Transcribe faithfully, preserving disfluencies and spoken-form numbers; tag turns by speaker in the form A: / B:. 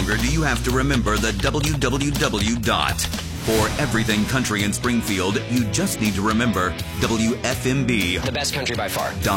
A: longer do you have to remember the W W W dot. For everything country in Springfield, you just need to remember W F M B.
B: The best country by far.